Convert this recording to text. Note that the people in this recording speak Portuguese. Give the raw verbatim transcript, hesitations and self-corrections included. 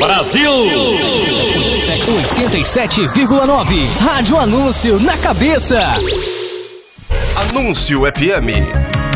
Brasil! oitenta e sete vírgula nove Rádio Anúncio na cabeça. Anúncio F M.